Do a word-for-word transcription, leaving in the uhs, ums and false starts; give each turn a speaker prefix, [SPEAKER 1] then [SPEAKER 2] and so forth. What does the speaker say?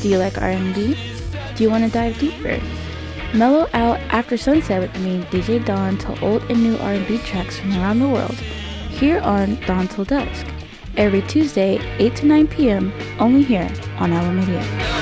[SPEAKER 1] Do you like R and B? Do you want to dive deeper? Mellow out after sunset with me, D J Dawn, to old and new R and B tracks from around the world, here on Dawn Till Dusk, every Tuesday, eight to nine p.m., only here on Alamedia.